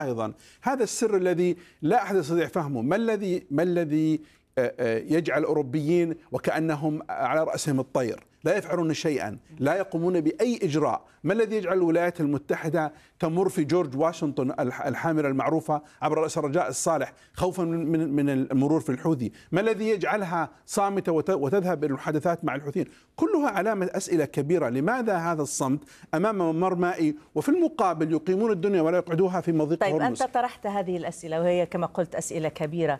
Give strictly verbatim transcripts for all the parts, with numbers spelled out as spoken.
أيضا هذا السر الذي لا أحد يستطيع فهمه. ما الذي ما الذي يجعل الأوروبيين وكأنهم على رأسهم الطير، لا يفعلون شيئا، لا يقومون بأي إجراء؟ ما الذي يجعل الولايات المتحدة تمر في جورج واشنطن الحاملة المعروفة عبر رأس الرجاء الصالح خوفا من من المرور في الحوثي؟ ما الذي يجعلها صامتة وتذهب إلى المحادثات مع الحوثيين؟ كلها علامة أسئلة كبيرة. لماذا هذا الصمت أمام ممر مائي وفي المقابل يقيمون الدنيا ولا يقعدوها في مضيق طيب هرمز؟ أنت طرحت هذه الأسئلة وهي كما قلت أسئلة كبيرة.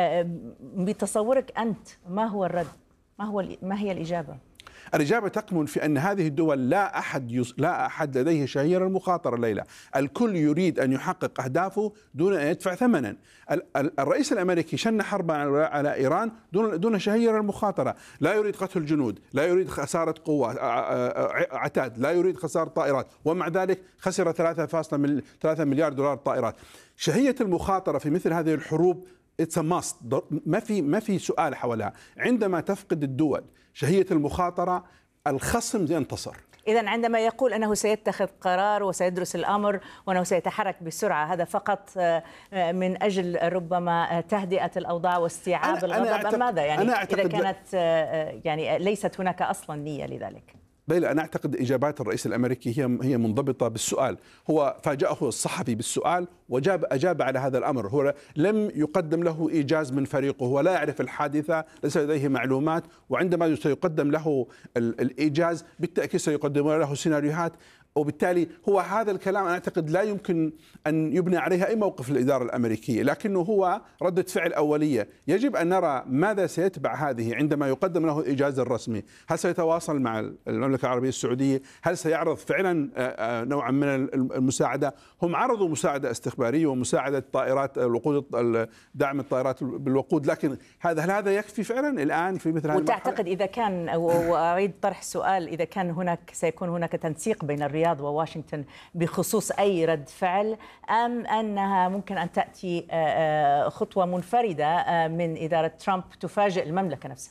بتصورك أنت ما هو الرد؟ ما هو ما هي الإجابة؟ الإجابة تكمن في أن هذه الدول لا أحد يص... لا أحد لديه شهية المخاطرة الليلة. الكل يريد أن يحقق أهدافه دون أن يدفع ثمنا. ال... الرئيس الأمريكي شن حربا على إيران دون دون شهية المخاطرة. لا يريد قتل الجنود، لا يريد خسارة قوة عتاد، لا يريد خسارة طائرات، ومع ذلك خسر ثلاثة مليار دولار طائرات. شهية المخاطرة في مثل هذه الحروب It's a must. ما في ما في سؤال حولها. عندما تفقد الدول شهية المخاطرة الخصم ينتصر. إذن عندما يقول أنه سيتخذ قرار وسيدرس الأمر وأنه سيتحرك بسرعة، هذا فقط من أجل ربما تهدئة الأوضاع واستيعاب الغضب أم ماذا؟ يعني إذا كانت يعني ليست هناك أصلا نية لذلك. بل أنا أعتقد إجابات الرئيس الأمريكي هي هي منضبطة بالسؤال. هو فاجأه الصحفي بالسؤال وجاب أجاب على هذا الأمر. هو لم يقدم له إيجاز من فريقه، هو لا يعرف الحادثة، ليس لديه معلومات، وعندما سيقدم له الإيجاز بالتأكيد سيقدمون له سيناريوهات، وبالتالي هو هذا الكلام أنا أعتقد لا يمكن أن يبنى عليها أي موقف الإدارة الأمريكية، لكنه هو ردة فعل أولية. يجب أن نرى ماذا سيتبع هذه عندما يقدم له الإيجاز الرسمي. هل سيتواصل مع المملكة العربية السعودية؟ هل سيعرض فعلا نوعا من المساعدة؟ هم عرضوا مساعدة استخبارية ومساعدة طائرات الوقود، دعم الطائرات بالوقود، لكن هذا هل هذا يكفي فعلا الآن في مثل هذه المرحلة؟ وتعتقد إذا كان، وأريد طرح سؤال، إذا كان هناك سيكون هناك تنسيق بين الرياض وواشنطن بخصوص أي رد فعل، أم أنها ممكن أن تأتي خطوة منفردة من إدارة ترامب تفاجئ المملكة نفسها؟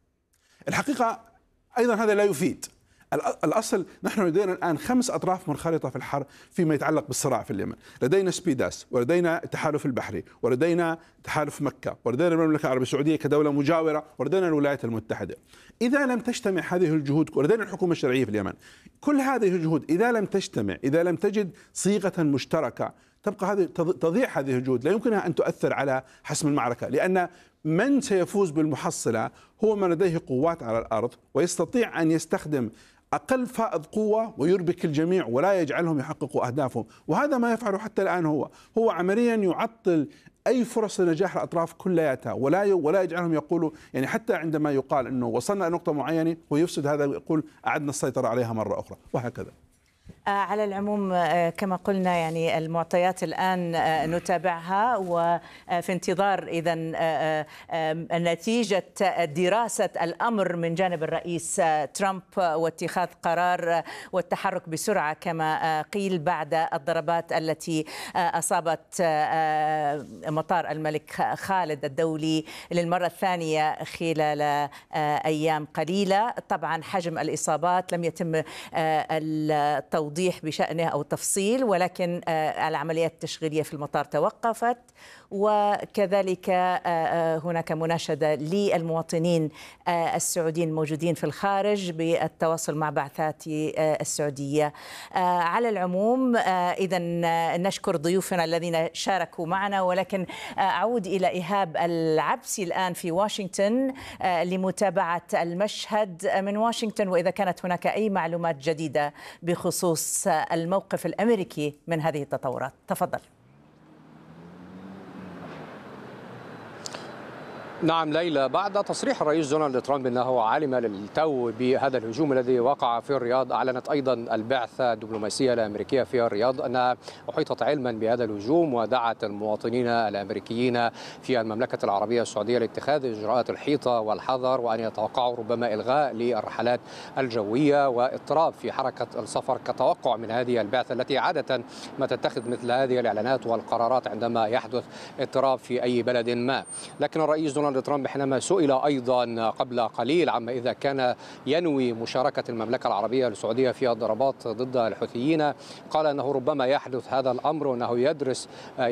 الحقيقة أيضا هذا لا يفيد. الأصل نحن لدينا الآن خمس أطراف منخرطة في الحرب فيما يتعلق بالصراع في اليمن. لدينا سبيداس، ولدينا التحالف البحري، ولدينا تحالف مكة، ولدينا المملكة العربية السعودية كدولة مجاورة، ولدينا الولايات المتحدة. إذا لم تجتمع هذه الجهود، ولدينا الحكومة الشرعية في اليمن، كل هذه الجهود إذا لم تجتمع، إذا لم تجد صيغة مشتركة، تبقى هذه تضيع هذه الجهود، لا يمكنها أن تؤثر على حسم المعركة، لأن من سيفوز بالمحصلة هو من لديه قوات على الأرض ويستطيع أن يستخدم أقل فائض قوة ويربك الجميع ولا يجعلهم يحققوا أهدافهم. وهذا ما يفعله حتى الآن. هو هو عمليا يعطل أي فرص لنجاح الأطراف كلياتها، ولا ولا يجعلهم يقولوا، يعني حتى عندما يقال أنه وصلنا إلى نقطة معينة ويفسد هذا يقول أعدنا السيطرة عليها مرة أخرى، وهكذا. على العموم كما قلنا يعني المعطيات الآن نتابعها، وفي انتظار إذا نتيجة دراسة الأمر من جانب الرئيس ترامب واتخاذ قرار والتحرك بسرعة كما قيل بعد الضربات التي أصابت مطار الملك خالد الدولي للمرة الثانية خلال أيام قليلة. طبعا حجم الإصابات لم يتم التوضيح بشأنه أو التفصيل، ولكن العمليات التشغيلية في المطار توقفت، وكذلك هناك مناشدة للمواطنين السعوديين الموجودين في الخارج بالتواصل مع بعثات السعودية. على العموم إذا نشكر ضيوفنا الذين شاركوا معنا، ولكن أعود إلى إيهاب العبسي الآن في واشنطن لمتابعة المشهد من واشنطن، وإذا كانت هناك أي معلومات جديدة بخصوص الموقف الأمريكي من هذه التطورات. تفضل. نعم ليلى، بعد تصريح الرئيس دونالد ترامب أنه علم للتو بهذا الهجوم الذي وقع في الرياض، أعلنت أيضا البعثة الدبلوماسية الأمريكية في الرياض أنها أحيطت علما بهذا الهجوم، ودعت المواطنين الأمريكيين في المملكة العربية السعودية لاتخاذ إجراءات الحيطة والحذر، وأن يتوقعوا ربما إلغاء للرحلات الجوية واضطراب في حركة السفر كتوقع من هذه البعثة التي عادة ما تتخذ مثل هذه الإعلانات والقرارات عندما يحدث اضطراب في أي بلد ما. لكن الرئيس دونالد دونالد ترامب حينما سئل أيضا قبل قليل عما إذا كان ينوي مشاركة المملكة العربية السعودية في الضربات ضد الحوثيين، قال أنه ربما يحدث هذا الأمر وأنه يدرس